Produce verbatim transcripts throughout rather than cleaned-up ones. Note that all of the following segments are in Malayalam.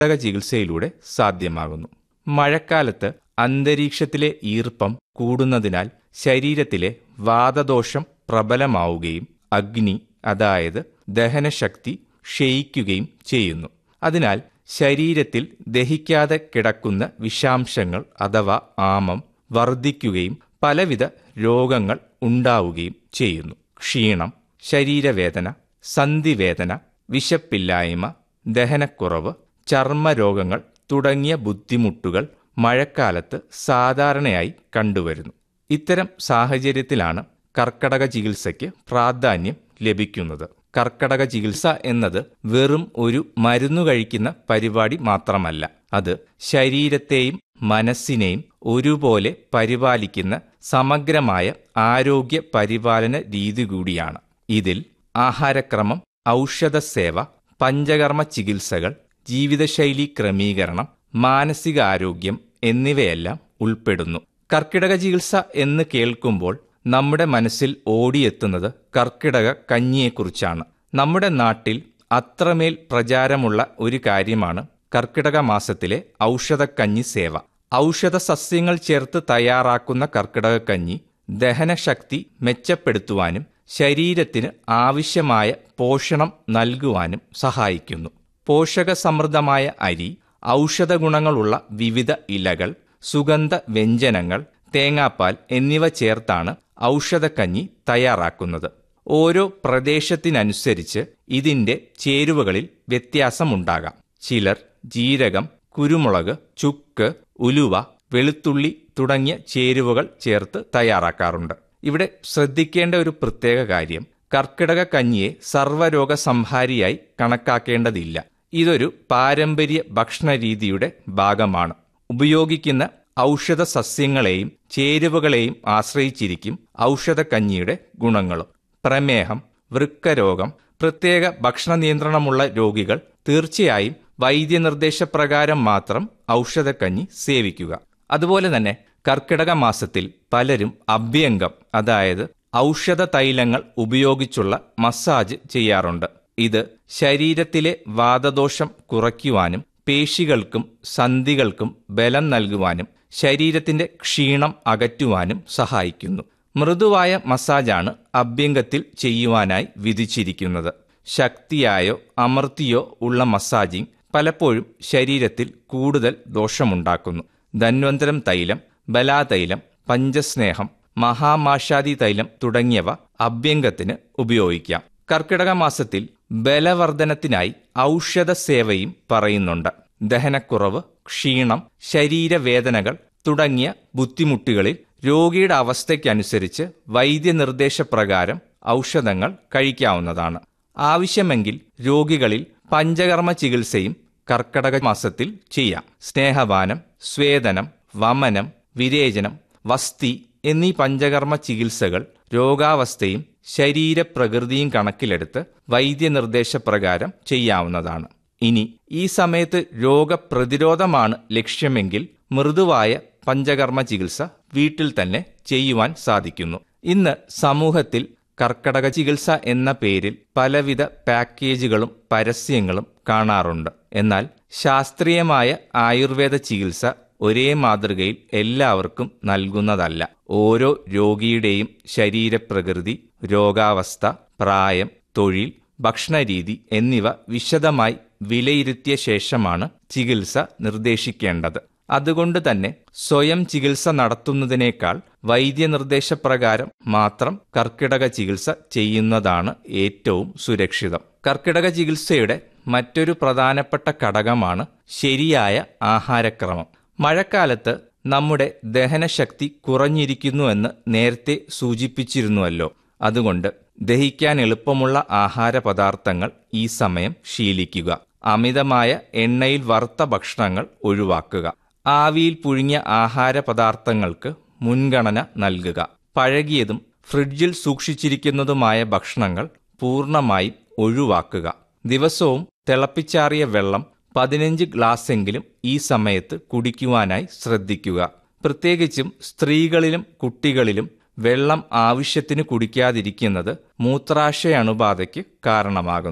ചികിത്സയിലൂടെ സാധ്യമാകുന്നു. മഴക്കാലത്ത് അന്തരീക്ഷത്തിലെ ഈർപ്പം കൂടുന്നതിനാൽ ശരീരത്തിലെ വാതദോഷം പ്രബലമാവുകയും അഗ്നി അതായത് ദഹനശക്തി ക്ഷയിക്കുകയും ചെയ്യുന്നു. അതിനാൽ ശരീരത്തിൽ ദഹിക്കാതെ കിടക്കുന്ന വിഷാംശങ്ങൾ അഥവാ ആമം വർദ്ധിക്കുകയും പലവിധ രോഗങ്ങൾ ഉണ്ടാവുകയും ചെയ്യുന്നു. ക്ഷീണം, ശരീരവേദന, സന്ധിവേദന, വിശപ്പില്ലായ്മ, ദഹനക്കുറവ്, ചർമ്മരോഗങ്ങൾ തുടങ്ങിയ ബുദ്ധിമുട്ടുകൾ മഴക്കാലത്ത് സാധാരണയായി കണ്ടുവരുന്നു. ഇത്തരം സാഹചര്യത്തിലാണ് കർക്കടക ചികിത്സയ്ക്ക് പ്രാധാന്യം ലഭിക്കുന്നത്. കർക്കടക ചികിത്സ എന്നത് വെറും ഒരു മരുന്നു കഴിക്കുന്ന പരിപാടി മാത്രമല്ല, അത് ശരീരത്തെയും മനസ്സിനെയും ഒരുപോലെ പരിപാലിക്കുന്ന സമഗ്രമായ ആരോഗ്യ പരിപാലന രീതി കൂടിയാണ്. ഇതിൽ ആഹാരക്രമം, ഔഷധസേവ, പഞ്ചകർമ്മ ചികിത്സകൾ, ജീവിതശൈലി ക്രമീകരണം, മാനസികാരോഗ്യം എന്നിവയെല്ലാം ഉൾപ്പെടുന്നു. കർക്കിടക ചികിത്സ എന്ന് കേൾക്കുമ്പോൾ നമ്മുടെ മനസ്സിൽ ഓടിയെത്തുന്നത് കർക്കിടക കഞ്ഞിയെക്കുറിച്ചാണ്. നമ്മുടെ നാട്ടിൽ അത്രമേൽ പ്രചാരമുള്ള ഒരു കാര്യമാണ് കർക്കിടക മാസത്തിലെ ഔഷധക്കഞ്ഞി സേവ. ഔഷധ സസ്യങ്ങൾ ചേർത്ത് തയ്യാറാക്കുന്ന കർക്കിടക കഞ്ഞി ദഹനശക്തി മെച്ചപ്പെടുത്തുവാനും ശരീരത്തിന് ആവശ്യമായ പോഷണം നൽകുവാനും സഹായിക്കുന്നു. പോഷകസമൃദ്ധമായ അരി, ഔഷധ ഗുണങ്ങളുള്ള വിവിധ ഇലകൾ, സുഗന്ധ വ്യഞ്ജനങ്ങൾ, തേങ്ങാപ്പാൽ എന്നിവ ചേർത്താണ് ഔഷധക്കഞ്ഞി തയ്യാറാക്കുന്നത്. ഓരോ പ്രദേശത്തിനനുസരിച്ച് ഇതിൻ്റെ ചേരുവകളിൽ വ്യത്യാസമുണ്ടാകാം. ചിലർ ജീരകം, കുരുമുളക്, ചുക്ക്, ഉലുവ, വെളുത്തുള്ളി തുടങ്ങിയ ചേരുവകൾ ചേർത്ത് തയ്യാറാക്കാറുണ്ട്. ഇവിടെ ശ്രദ്ധിക്കേണ്ട ഒരു പ്രത്യേക കാര്യം, കർക്കിടക കഞ്ഞിയെ സർവ്വരോഗ സംഹാരിയായി കണക്കാക്കേണ്ടതില്ല. ഇതൊരു പാരമ്പര്യ ഭക്ഷണരീതിയുടെ ഭാഗമാണ്. ഉപയോഗിക്കുന്ന ഔഷധ സസ്യങ്ങളെയും ചേരുവകളെയും ആശ്രയിച്ചിരിക്കും ഔഷധക്കഞ്ഞിയുടെ ഗുണങ്ങളും. പ്രമേഹം, വൃക്കരോഗം, പ്രത്യേക ഭക്ഷണ നിയന്ത്രണമുള്ള രോഗികൾ തീർച്ചയായും വൈദ്യനിർദ്ദേശപ്രകാരം മാത്രം ഔഷധക്കഞ്ഞി സേവിക്കുക. അതുപോലെ തന്നെ കർക്കിടക മാസത്തിൽ പലരും അഭ്യംഗം അതായത് ഔഷധ തൈലങ്ങൾ ഉപയോഗിച്ചുള്ള മസാജ് ചെയ്യാറുണ്ട്. ഇത് ശരീരത്തിലെ വാതദോഷം കുറയ്ക്കുവാനും പേശികൾക്കും സന്ധികൾക്കും ബലം നൽകുവാനും ശരീരത്തിന്റെ ക്ഷീണം അകറ്റുവാനും സഹായിക്കുന്നു. മൃദുവായ മസാജാണ് അഭ്യംഗത്തിൽ ചെയ്യുവാനായി വിധിച്ചിരിക്കുന്നത്. ശക്തിയായോ അമർത്തിയോ ഉള്ള മസാജിങ് പലപ്പോഴും ശരീരത്തിൽ കൂടുതൽ ദോഷമുണ്ടാക്കുന്നു. ധന്വന്തരം തൈലം, ബലാതൈലം, പഞ്ചസ്നേഹം, മഹാമാഷാദി തൈലം തുടങ്ങിയവ അഭ്യംഗത്തിന് ഉപയോഗിക്കാം. കർക്കിടക മാസത്തിൽ ബലവർദ്ധനത്തിനായി ഔഷധ സേവയും പറയുന്നുണ്ട്. ദഹനക്കുറവ്, ക്ഷീണം, ശരീരവേദനകൾ തുടങ്ങിയ ബുദ്ധിമുട്ടുകളിൽ രോഗിയുടെ അവസ്ഥയ്ക്കനുസരിച്ച് വൈദ്യനിർദ്ദേശപ്രകാരം ഔഷധങ്ങൾ കഴിക്കാവുന്നതാണ്. ആവശ്യമെങ്കിൽ രോഗികളിൽ പഞ്ചകർമ്മ ചികിത്സയും കർക്കടക മാസത്തിൽ ചെയ്യാം. സ്നേഹപാനം, സ്വേദനം, വമനം, വിരേചനം, വസ്തി എന്നീ പഞ്ചകർമ്മ ചികിത്സകൾ രോഗാവസ്ഥയും ശരീരപ്രകൃതിയും കണക്കിലെടുത്ത് വൈദ്യനിർദ്ദേശപ്രകാരം ചെയ്യാവുന്നതാണ്. ഇനി ഈ സമയത്ത് രോഗപ്രതിരോധമാണ് ലക്ഷ്യമെങ്കിൽ മൃദുവായ പഞ്ചകർമ്മ ചികിത്സ വീട്ടിൽ തന്നെ ചെയ്യുവാൻ സാധിക്കുന്നു. ഇന്ന് സമൂഹത്തിൽ കർക്കടക ചികിത്സ എന്ന പേരിൽ പലവിധ പാക്കേജുകളും പരസ്യങ്ങളും കാണാറുണ്ട്. എന്നാൽ ശാസ്ത്രീയമായ ആയുർവേദ ചികിത്സ ഒരേ മാതൃകയിൽ എല്ലാവർക്കും നൽകുന്നതല്ല. ഓരോ രോഗിയുടെയും ശരീരപ്രകൃതി, രോഗാവസ്ഥ, പ്രായം, തൊഴിൽ, ഭക്ഷണരീതി എന്നിവ വിശദമായി വിലയിരുത്തിയ ശേഷമാണ് ചികിത്സ നിർദ്ദേശിക്കേണ്ടത്. അതുകൊണ്ട് തന്നെ സ്വയം ചികിത്സ നടത്തുന്നതിനേക്കാൾ വൈദ്യനിർദ്ദേശപ്രകാരം മാത്രം കർക്കിടക ചികിത്സ ചെയ്യുന്നതാണ് ഏറ്റവും സുരക്ഷിതം. കർക്കിടക ചികിത്സയുടെ മറ്റൊരു പ്രധാനപ്പെട്ട ഘടകമാണ് ശരിയായ ആഹാരക്രമം. മഴക്കാലത്ത് നമ്മുടെ ദഹനശക്തി കുറഞ്ഞിരിക്കുന്നുവെന്ന് നേരത്തെ സൂചിപ്പിച്ചിരുന്നുവല്ലോ. അതുകൊണ്ട് ദഹിക്കാൻ എളുപ്പമുള്ള ആഹാര പദാർത്ഥങ്ങൾ ഈ സമയം ശീലിക്കുക. അമിതമായ എണ്ണയിൽ വറുത്ത ഭക്ഷണങ്ങൾ ഒഴിവാക്കുക. ആവിയിൽ പുഴുങ്ങിയ ആഹാര പദാർത്ഥങ്ങൾക്ക് മുൻഗണന നൽകുക. പഴകിയതും ഫ്രിഡ്ജിൽ സൂക്ഷിച്ചിരിക്കുന്നതുമായ ഭക്ഷണങ്ങൾ പൂർണ്ണമായും ഒഴിവാക്കുക. ദിവസവും തിളപ്പിച്ചാറിയ വെള്ളം പതിനഞ്ച് ഗ്ലാസ്സെങ്കിലും ഈ സമയത്ത് കുടിക്കുവാനായി ശ്രദ്ധിക്കുക. പ്രത്യേകിച്ചും സ്ത്രീകളിലും കുട്ടികളിലും വെള്ളം ആവശ്യത്തിന് കുടിക്കാതിരിക്കുന്നത് മൂത്രാശയ അണുബാധയ്ക്ക് കാരണമാകുന്നു.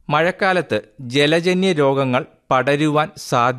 മഴക്കാലത്ത് ജലജന്യ രോഗങ്ങൾ പടരുവാൻ സാധ്യത